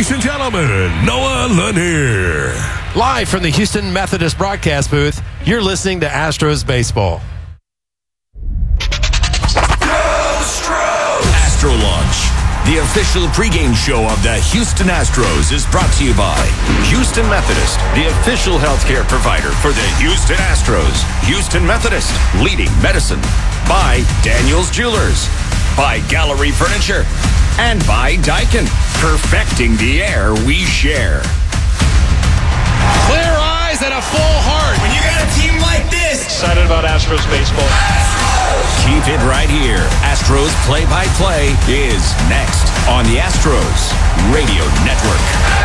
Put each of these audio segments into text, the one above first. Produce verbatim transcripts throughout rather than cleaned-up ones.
Ladies and gentlemen, Noah Lanier. Live from the Houston Methodist broadcast booth, you're listening to Astros Baseball. Astro Launch, the official pregame show of the Houston Astros, is brought to you by Houston Methodist, the official healthcare provider for the Houston Astros. Houston Methodist, leading medicine. By Daniels Jewelers. By Gallery Furniture. And by Daikin, perfecting the air we share. Clear eyes and a full heart. When you got a team like this. Excited about Astros baseball. Astros! Keep it right here. Astros play-by-play is next on the Astros Radio Network.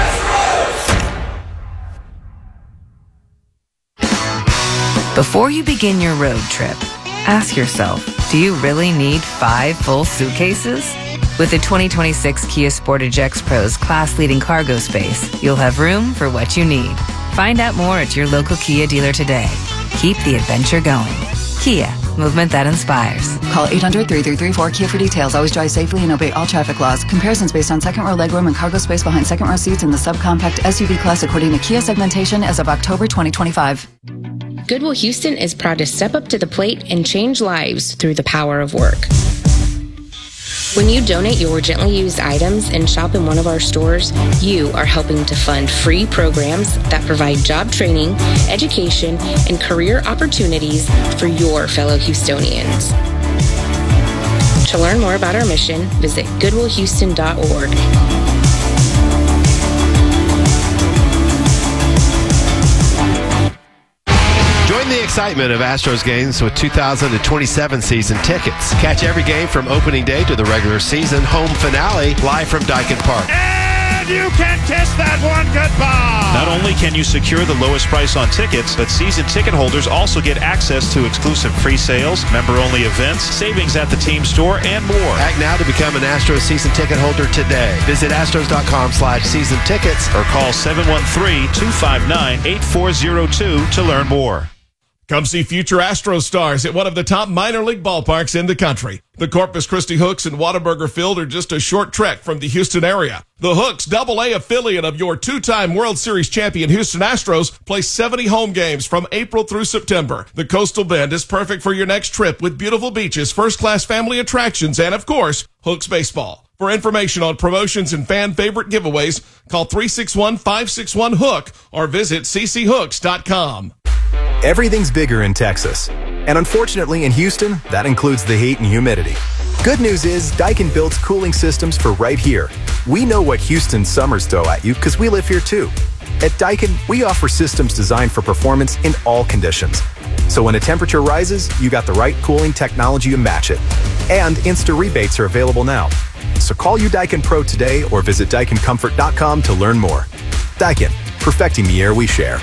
Astros! Before you begin your road trip, ask yourself, do you really need five full suitcases? With the twenty twenty-six Kia Sportage X-Pro's class-leading cargo space, you'll have room for what you need. Find out more at your local Kia dealer today. Keep the adventure going. Kia, movement that inspires. Call eight hundred, three three three, four, K I A for details. Always drive safely and obey all traffic laws. Comparisons based on second row legroom and cargo space behind second row seats in the subcompact S U V class according to Kia segmentation as of October twenty twenty-five. Goodwill Houston is proud to step up to the plate and change lives through the power of work. When you donate your gently used items and shop in one of our stores, you are helping to fund free programs that provide job training, education, and career opportunities for your fellow Houstonians. To learn more about our mission, visit goodwill houston dot org. Join the excitement of Astros games with two thousand twenty-seven season tickets. Catch every game from opening day to the regular season home finale live from Daikin Park. And you can kiss that one goodbye. Not only can you secure the lowest price on tickets, but season ticket holders also get access to exclusive free sales, member-only events, savings at the team store, and more. Act now to become an Astros season ticket holder today. Visit astros.com slash season tickets or call seven one three, two five nine, eight four zero two to learn more. Come see future Astros stars at one of the top minor league ballparks in the country. The Corpus Christi Hooks and Whataburger Field are just a short trek from the Houston area. The Hooks, double A affiliate of your two-time World Series champion Houston Astros, play seventy home games from April through September. The Coastal Bend is perfect for your next trip with beautiful beaches, first-class family attractions, and, of course, Hooks baseball. For information on promotions and fan favorite giveaways, call three six one, five six one, HOOK or visit c c hooks dot com. Everything's bigger in Texas. And unfortunately in Houston, that includes the heat and humidity. Good news is Daikin builds cooling systems for right here. We know what Houston summers throw at you because we live here too. At Daikin, we offer systems designed for performance in all conditions. So when a temperature rises, you got the right cooling technology to match it. And Insta rebates are available now. So call your Daikin Pro today or visit daikin comfort dot com to learn more. Daikin, perfecting the air we share.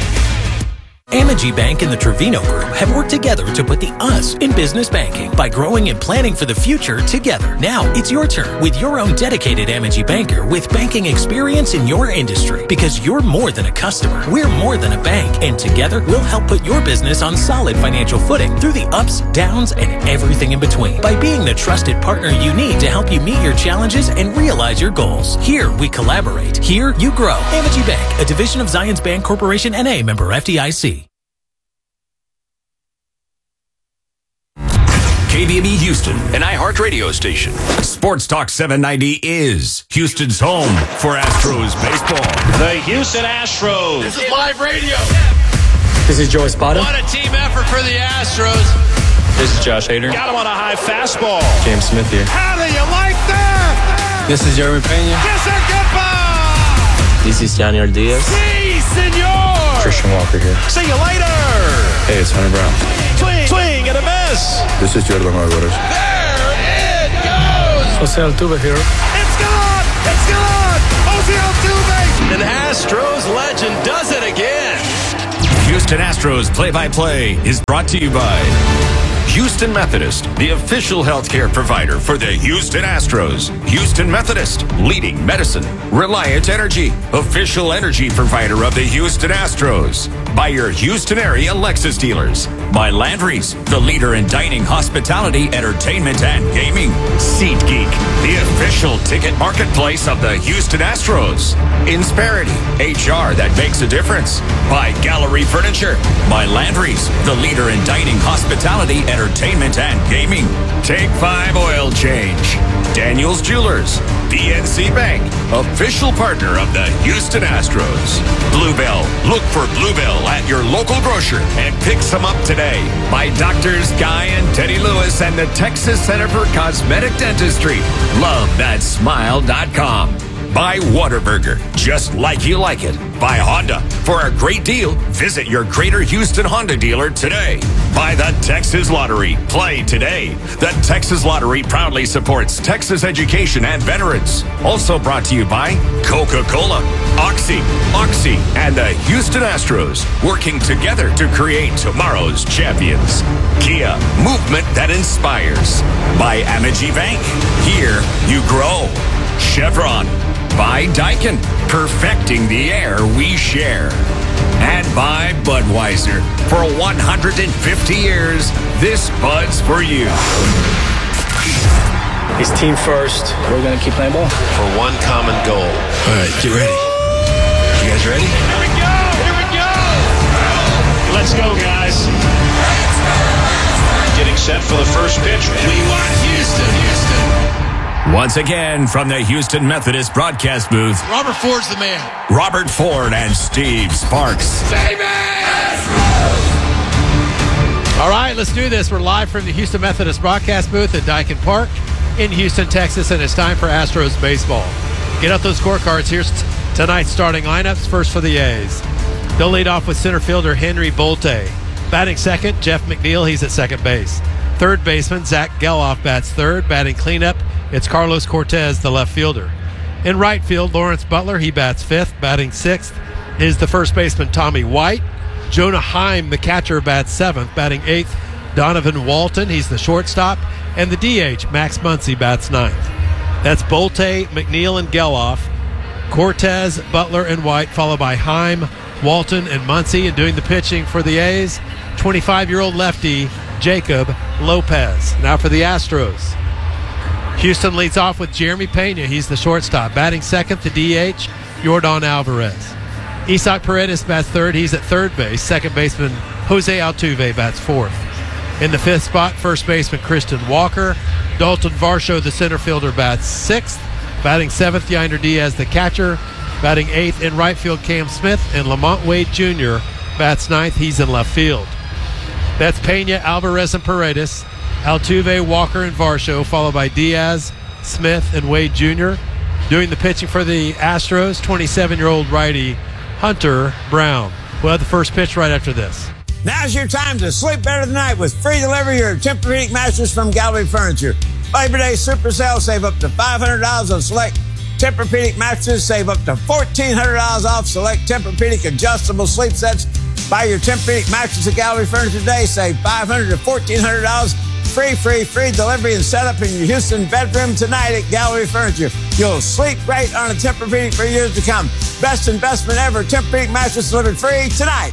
Amegy Bank and the Trevino Group have worked together to put the us in business banking by growing and planning for the future together. Now it's your turn with your own dedicated Amegy banker with banking experience in your industry. Because you're more than a customer, we're more than a bank, and together we'll help put your business on solid financial footing through the ups, downs, and everything in between by being the trusted partner you need to help you meet your challenges and realize your goals. Here we collaborate. Here you grow. Amegy Bank, a division of Zions Bank Corporation N A, member F D I C. K B M E Houston, an iHeart radio station. Sports Talk seven ninety is Houston's home for Astros baseball. The Houston Astros. This is live radio. This is Joe Espada. What a team effort for the Astros. This is Josh Hader. Got him on a high fastball. James Smith here. How do you like that? This is Jeremy Pena. Kiss it goodbye. This is Yaniel Diaz. Si, senor. Christian Walker here. See you later. Hey, it's Hunter Brown. Swing, swing, and a miss. This is Jordan Alvarez. There it goes. Jose Altuve here. It's gone. It's gone. Jose Altuve. An Astros legend does it again. Houston Astros play-by-play is brought to you by Houston Methodist, the official healthcare provider for the Houston Astros. Houston Methodist, leading medicine. Reliant Energy, official energy provider of the Houston Astros. by your Houston area Lexus dealers. By Landry's, the leader in dining, hospitality, entertainment, and gaming. SeatGeek, the official ticket marketplace of the Houston Astros. Insperity, H R that makes a difference. By Gallery Furniture. By Landry's, the leader in dining, hospitality, entertainment, and gaming. Take Five Oil Change. Daniels Jewelers. P N C Bank, official partner of the Houston Astros. Bluebell, look for Bluebell at your local grocer and pick some up today. By Doctors Guy and Teddy Lewis and the Texas Center for Cosmetic Dentistry. Love That Smile dot com. By Whataburger, just like you like it. By Honda, for a great deal, visit your Greater Houston Honda dealer today. By the Texas Lottery, play today. The Texas Lottery proudly supports Texas education and veterans. Also brought to you by Coca-Cola, Oxy, Oxy, and the Houston Astros, working together to create tomorrow's champions. Kia, movement that inspires. By Amagi Bank, here you grow. Chevron. By Daikin, perfecting the air we share. And by Budweiser, for one hundred fifty years, this Bud's for you. It's team first. We're going to keep playing ball. For one common goal. All right, get ready. You guys ready? Here we go! Here we go! Let's go, guys. Getting set for the first pitch. We want Houston, Houston. Once again, from the Houston Methodist broadcast booth, Robert Ford's the man. Robert Ford and Steve Sparks. Save it! All right, let's do this. We're live from the Houston Methodist broadcast booth at Daikin Park in Houston, Texas, and it's time for Astros baseball. Get out those scorecards. Here's t- tonight's starting lineups. First for the A's. They'll lead off with center fielder Henry Bolte. Batting second, Jeff McNeil. He's at second base. Third baseman, Zach Geloff bats third. Batting cleanup, it's Carlos Cortez, the left fielder. In right field, Lawrence Butler, he bats fifth. Batting sixth is the first baseman, Tommy White. Jonah Heim, the catcher, bats seventh. Batting eighth, Donovan Walton, he's the shortstop. And the D H, Max Muncy, bats ninth. That's Bolte, McNeil, and Geloff. Cortez, Butler, and White, followed by Heim, Walton, and Muncy. And doing the pitching for the A's, twenty-five-year-old lefty, Jacob Lopez. Now for the Astros. Houston leads off with Jeremy Pena. He's the shortstop. Batting second, the D H, Yordan Alvarez. Isaac Paredes bats third. He's at third base. Second baseman, Jose Altuve, bats fourth. In the fifth spot, first baseman, Christian Walker. Dalton Varsho, the center fielder, bats sixth. Batting seventh, Yainer Diaz, the catcher. Batting eighth, in right field, Cam Smith. And Lamont Wade Junior bats ninth. He's in left field. That's Pena, Alvarez, and Paredes. Altuve, Walker, and Varsho, followed by Diaz, Smith, and Wade Junior Doing the pitching for the Astros, twenty-seven-year-old righty Hunter Brown. We'll have the first pitch right after this. Now's your time to sleep better tonight with free delivery of Tempur-Pedic mattress from Gallery Furniture. Labor Day Super Sale, save up to five hundred dollars on select Tempur-Pedic mattresses, save up to fourteen hundred dollars off select Tempur-Pedic adjustable sleep sets. Buy your Tempur-Pedic mattress at Gallery Furniture today, save five hundred dollars to fourteen hundred dollars. Free, free, free delivery and setup in your Houston bedroom tonight at Gallery Furniture. You'll sleep great on a Tempur-Pedic for years to come. Best investment ever. Tempur-Pedic mattress delivered free tonight.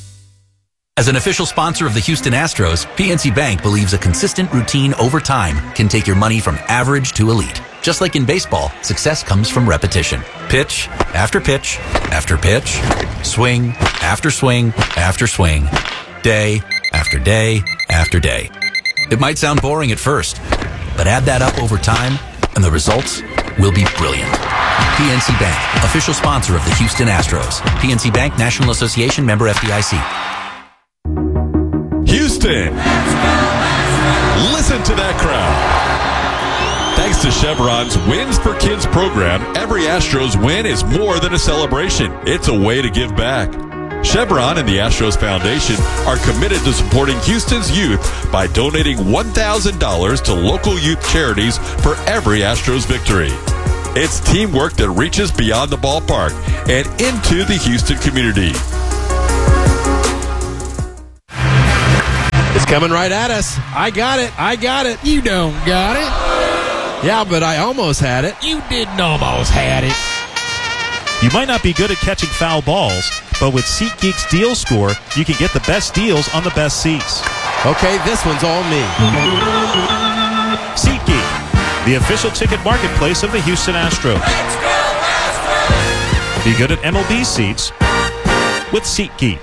As an official sponsor of the Houston Astros, P N C Bank believes a consistent routine over time can take your money from average to elite. Just like in baseball, success comes from repetition. Pitch after pitch after pitch. Swing after swing after swing. Day after day after day. It might sound boring at first, but add that up over time, and the results will be brilliant. P N C Bank, official sponsor of the Houston Astros. P N C Bank, National Association, member F D I C. Houston, listen to that crowd. Thanks to Chevron's Wins for Kids program, every Astros win is more than a celebration. It's a way to give back. Chevron and the Astros Foundation are committed to supporting Houston's youth by donating one thousand dollars to local youth charities for every Astros victory. It's teamwork that reaches beyond the ballpark and into the Houston community. It's coming right at us. I got it. I got it. You don't got it. Yeah, but I almost had it. You didn't almost had it. You might not be good at catching foul balls, but with SeatGeek's Deal Score, you can get the best deals on the best seats. Okay, this one's all me. SeatGeek, the official ticket marketplace of the Houston Astros. Be good at M L B seats with SeatGeek.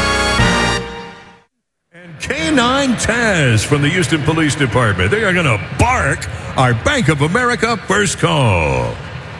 K nine Taz from the Houston Police Department. They are going to bark our Bank of America first call.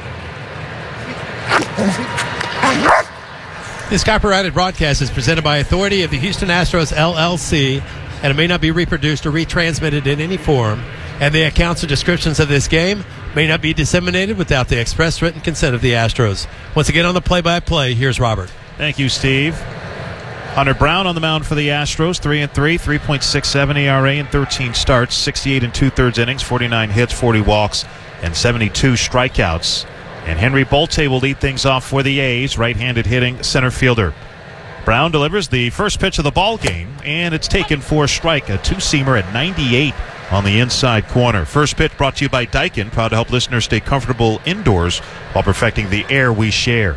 This copyrighted broadcast is presented by authority of the Houston Astros, L L C, and it may not be reproduced or retransmitted in any form, and the accounts or descriptions of this game may not be disseminated without the express written consent of the Astros. Once again on the play-by-play, here's Robert. Thank you, Steve. Hunter Brown on the mound for the Astros, three and three, three point six seven E R A in thirteen starts, sixty-eight and two-thirds innings, forty-nine hits, forty walks, and seventy-two strikeouts. And Henry Bolte will lead things off for the A's, right-handed hitting center fielder. Brown delivers the first pitch of the ball game, and it's taken for a strike, a two-seamer at ninety-eight on the inside corner. First pitch brought to you by Daikin, proud to help listeners stay comfortable indoors while perfecting the air we share.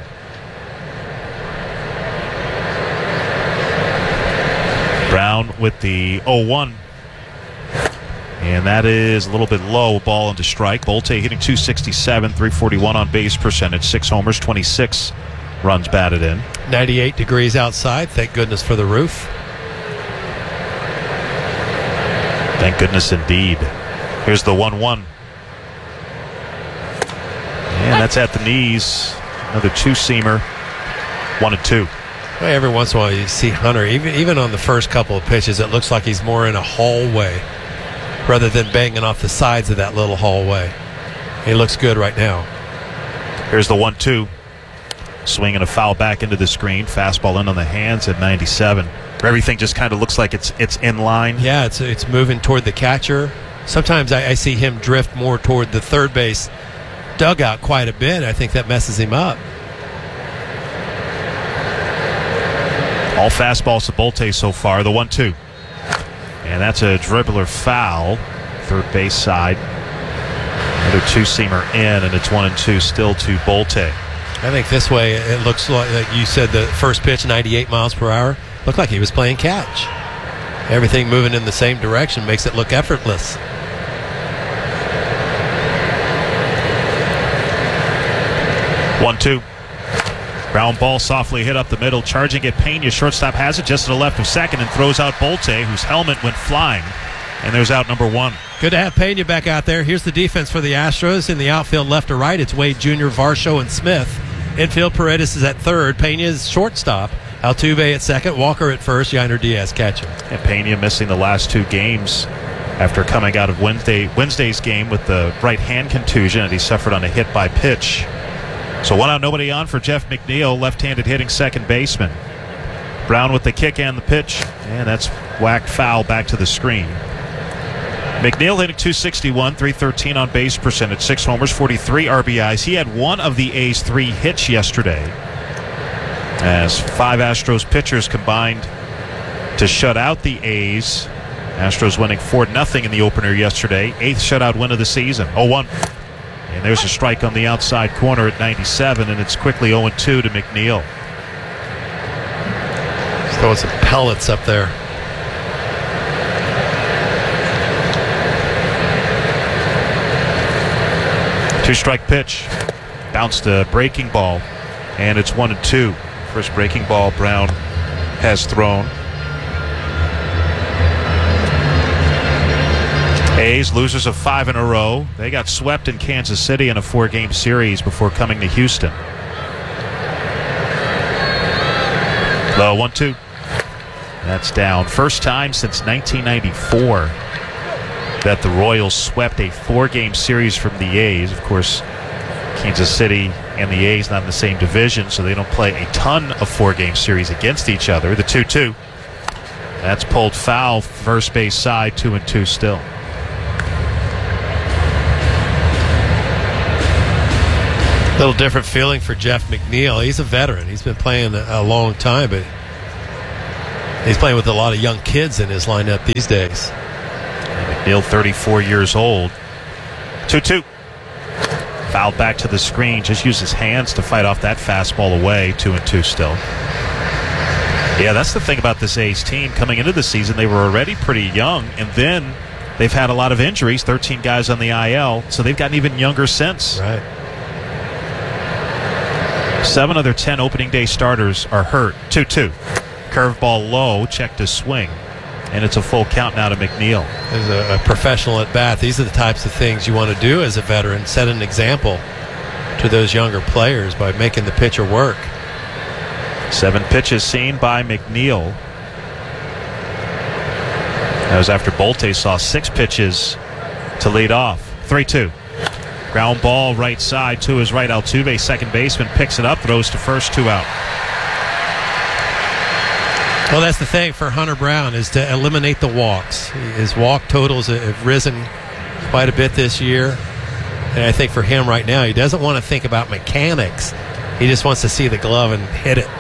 Brown with the oh one. And that is a little bit low, ball into strike. Bolte hitting two sixty-seven, three forty-one on base percentage, six homers, twenty-six runs batted in. ninety-eight degrees outside, thank goodness for the roof. Thank goodness indeed. Here's the one one. And that's at the knees. Another two-seamer, one and two. Well, every once in a while you see Hunter, even even on the first couple of pitches, it looks like he's more in a hallway rather than banging off the sides of that little hallway. He looks good right now. Here's the one two. Swing and a foul back into the screen. Fastball in on the hands at ninety-seven. Everything just kind of looks like it's it's in line. Yeah, it's it's moving toward the catcher. Sometimes I, I see him drift more toward the third base dugout quite a bit. I think that messes him up. All fastballs to Bolte so far. The one two. And that's a dribbler foul. Third base side. Another two-seamer in, and it's one and two still to Bolte. I think this way it looks like, like you said, the first pitch, ninety-eight miles per hour. Looked like he was playing catch. Everything moving in the same direction makes it look effortless. one two. Ground ball softly hit up the middle, charging at Pena. Shortstop has it just to the left of second and throws out Bolte, whose helmet went flying. And there's out number one. Good to have Pena back out there. Here's the defense for the Astros. In the outfield left to right, it's Wade Junior, Varsho, and Smith. Infield, Paredes is at third. Pena is shortstop. Altuve at second. Walker at first. Yainer Diaz catcher. And Pena missing the last two games after coming out of Wednesday Wednesday's game with the right hand contusion that he suffered on a hit by pitch. So one out, nobody on for Jeff McNeil, left-handed hitting second baseman. Brown with the kick and the pitch, and that's whacked foul back to the screen. McNeil hitting two sixty-one, three thirteen on base percentage, six homers, forty-three R B Is. He had one of the A's three hits yesterday, as five Astros pitchers combined to shut out the A's. Astros winning four nothing in the opener yesterday, eighth shutout win of the season. oh one. And there's a strike on the outside corner at ninety-seven, and it's quickly oh two to McNeil. He's throwing some pellets up there. Two-strike pitch. Bounced a breaking ball, and it's one and two. First breaking ball Brown has thrown. A's, losers of five in a row. They got swept in Kansas City in a four-game series before coming to Houston. The one two. That's down. First time since nineteen ninety-four that the Royals swept a four-game series from the A's. Of course, Kansas City and the A's not in the same division, so they don't play a ton of four-game series against each other. The two two. That's pulled foul, first base side, two and two still. A little different feeling for Jeff McNeil. He's a veteran. He's been playing a long time, but he's playing with a lot of young kids in his lineup these days. McNeil, thirty-four years old. two two. Fouled back to the screen. Just used his hands to fight off that fastball away. two and two still. Yeah, that's the thing about this A's team. Coming into the season, they were already pretty young, and then they've had a lot of injuries, thirteen guys on the I L, so they've gotten even younger since. Right. Seven of their ten opening day starters are hurt. two two. Curveball low, check to swing. And it's a full count now to McNeil. As a, a professional at bat, these are the types of things you want to do as a veteran. Set an example to those younger players by making the pitcher work. Seven pitches seen by McNeil. That was after Bolte saw six pitches to lead off. three two. Ground ball right side to his right. Altuve, second baseman, picks it up, throws to first, two out. Well, that's the thing for Hunter Brown, is to eliminate the walks. His walk totals have risen quite a bit this year. And I think for him right now, he doesn't want to think about mechanics. He just wants to see the glove and hit it.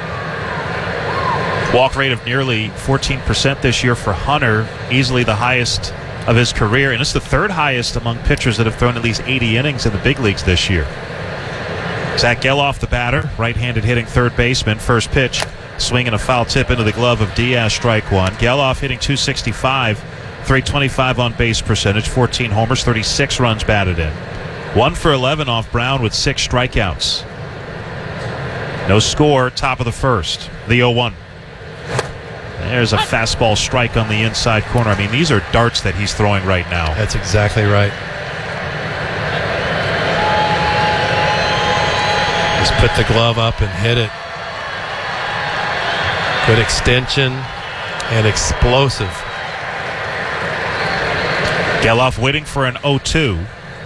Walk rate of nearly fourteen percent this year for Hunter, easily the highest of his career, and it's the third highest among pitchers that have thrown at least eighty innings in the big leagues this year. Zach Geloff, the batter, right-handed hitting third baseman. First pitch, swinging a foul tip into the glove of Diaz, strike one. Geloff hitting two sixty-five, three twenty-five on base percentage, fourteen homers, thirty-six runs batted in. one for eleven off Brown with six strikeouts. No score, top of the first. The oh one. There's a fastball strike on the inside corner. I mean, these are darts that he's throwing right now. That's exactly right. Just put the glove up and hit it. Good extension and explosive. Geloff waiting for an oh two.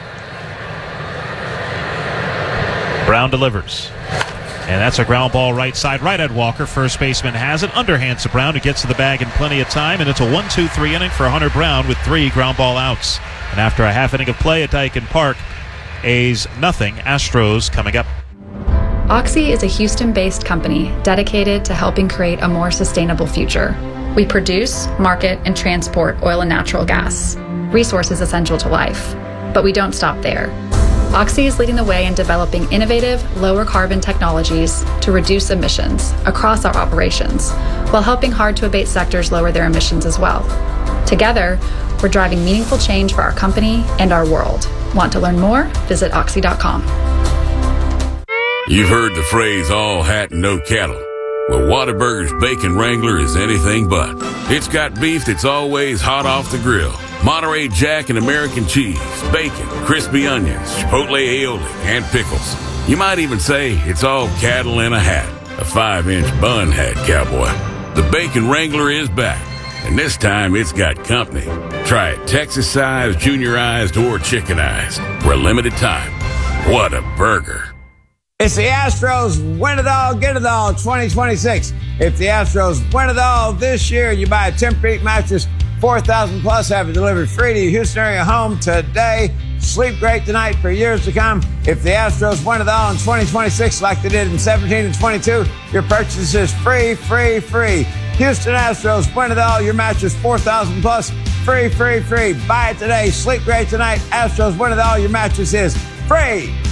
Brown delivers. And that's a ground ball right side, right at Walker. First baseman has it. Underhands to Brown, who gets to the bag in plenty of time. And it's a one two three inning for Hunter Brown with three ground ball outs. And after a half inning of play at Daikin Park, A's nothing, Astros coming up. Oxy is a Houston-based company dedicated to helping create a more sustainable future. We produce, market, and transport oil and natural gas, resources essential to life. But we don't stop there. Oxy is leading the way in developing innovative, lower carbon technologies to reduce emissions across our operations, while helping hard-to-abate sectors lower their emissions as well. Together, we're driving meaningful change for our company and our world. Want to learn more? Visit oxy dot com. You've heard the phrase, all hat and no cattle. Well, Whataburger's Bacon Wrangler is anything but. It's got beef that's always hot off the grill. Monterey Jack and American cheese, bacon, crispy onions, chipotle aioli, and pickles. You might even say it's all cattle in a hat. A five-inch bun hat, cowboy. The Bacon Wrangler is back, and this time it's got company. Try it Texas-sized, juniorized, or chickenized. For a limited time. What a burger. It's the Astros win it all, get it all twenty twenty-six. If the Astros win it all this year, you buy a Tempur-Pedic mattress, four thousand plus, have it delivered free to your Houston area home today. Sleep great tonight for years to come. If the Astros win it all in twenty twenty-six like they did in seventeen and twenty-two, your purchase is free, free, free. Houston Astros win it all, your mattress four thousand plus, free, free, free. Buy it today. Sleep great tonight. Astros win it all, your mattress is free.